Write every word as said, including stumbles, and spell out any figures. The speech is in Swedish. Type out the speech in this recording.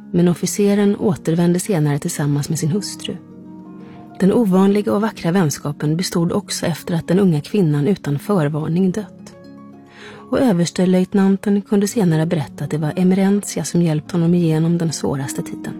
men officeren återvände senare tillsammans med sin hustru. Den ovanliga och vackra vänskapen bestod också efter att den unga kvinnan utan förvarning dött. Och överstelöjtnanten kunde senare berätta att det var Emerentia som hjälpt honom igenom den svåraste tiden.